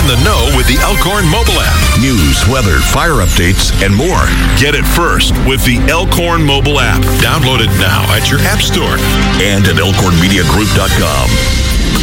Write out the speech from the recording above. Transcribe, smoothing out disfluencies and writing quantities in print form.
the know with the Elkhorn mobile app. News, weather, fire updates, and more. Get it first with the Elkhorn mobile app. Download it now at your app store and at elkhornmediagroup.com.